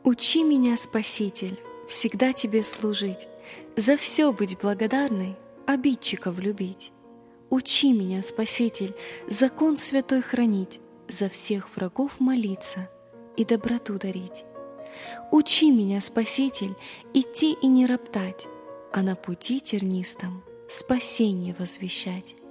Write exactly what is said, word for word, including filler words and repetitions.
Учи меня, Спаситель, всегда Тебе служить, за все быть благодарной, обидчиков любить. Учи меня, Спаситель, закон святой хранить, за всех врагов молиться и доброту дарить. Учи меня, Спаситель, идти и не роптать, а на пути тернистом спасение возвещать.